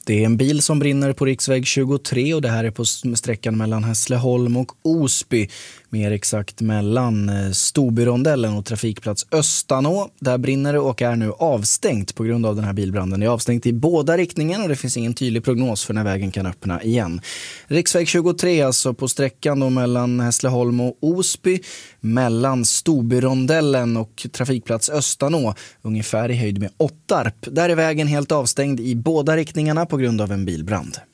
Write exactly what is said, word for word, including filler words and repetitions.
Det är en bil som brinner på riksväg tjugotre och det här är på sträckan mellan Hässleholm och Osby. Mer exakt mellan Storbyrondellen och trafikplats Östanå. Där brinner det och är nu avstängt på grund av den här bilbranden. Det är avstängt i båda riktningarna och det finns ingen tydlig prognos för när vägen kan öppna igen. Riksväg tjugotre alltså på sträckan då mellan Hässleholm och Osby. Mellan Storbyrondellen och trafikplats Östanå. Ungefär i höjd med Åttarp. Där är vägen helt avstängd i båda riktningarna på grund av en bilbrand.